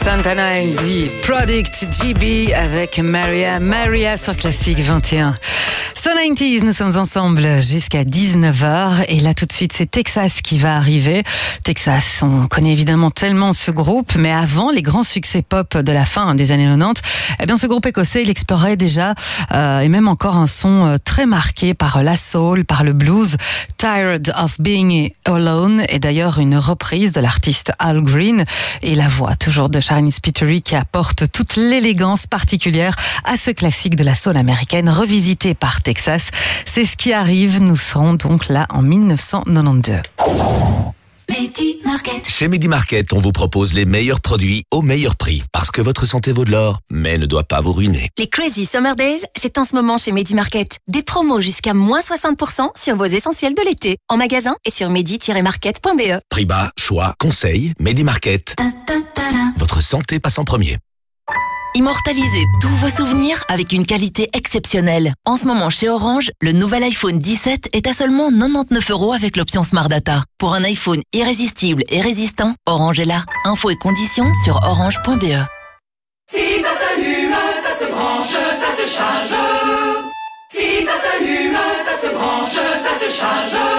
Santana Andy, Product GB avec Maria sur Classique 21. So 90s, nous sommes ensemble jusqu'à 19h et là tout de suite c'est Texas qui va arriver. Texas, on connaît évidemment tellement ce groupe, mais avant les grands succès pop de la fin des années 90, eh bien ce groupe écossais il explorait déjà et même encore un son très marqué par la soul, par le blues. Tired of Being Alone est d'ailleurs une reprise de l'artiste Al Green et la voix toujours de Sharleen Spiteri qui apporte toute l'élégance particulière à ce classique de la soul américaine revisité par Texas. C'est ce qui arrive, nous serons donc là en 1992. Medi Market. Chez Medi Market, on vous propose les meilleurs produits au meilleur prix. Parce que votre santé vaut de l'or, mais ne doit pas vous ruiner. Les Crazy Summer Days, c'est en ce moment chez Medi Market. Des promos jusqu'à moins 60% sur vos essentiels de l'été. En magasin et sur medi-market.be. Prix bas, choix, conseils, Medi Market. Votre santé passe en premier. Immortalisez tous vos souvenirs avec une qualité exceptionnelle. En ce moment, chez Orange, le nouvel iPhone 17 est à seulement 99 € avec l'option Smart Data. Pour un iPhone irrésistible et résistant, Orange est là. Infos et conditions sur orange.be. Si ça s'allume, ça se branche, ça se charge. Si ça s'allume, ça se branche, ça se charge.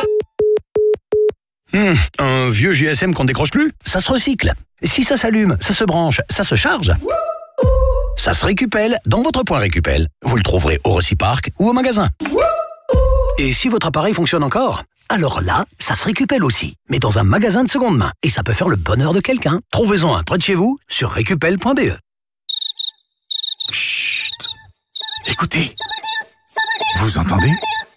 Un vieux GSM qu'on décroche plus, ça se recycle. Si ça s'allume, ça se branche, ça se charge. Ça se récupère dans votre point Récupel. Vous le trouverez au Reciparc ou au magasin. Et si votre appareil fonctionne encore, alors là, ça se récupère aussi, mais dans un magasin de seconde main. Et ça peut faire le bonheur de quelqu'un. Trouvez-en un près de chez vous sur récupel.be. Chut. Écoutez. Vous entendez?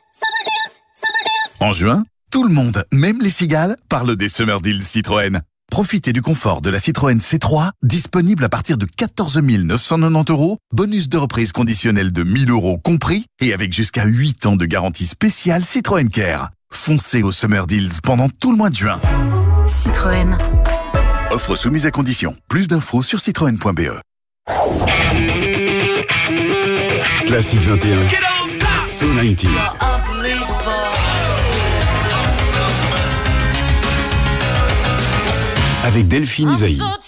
En juin, tout le monde, même les cigales, parle des Summer Deals Citroën. Profitez du confort de la Citroën C3, disponible à partir de 14 990 €, bonus de reprise conditionnel de 1 000 € compris, et avec jusqu'à 8 ans de garantie spéciale Citroën Care. Foncez aux Summer Deals pendant tout le mois de juin. Citroën. Offre soumise à condition. Plus d'infos sur citroën.be. Classique 21. So 90s. Avec Delphine Isaïe.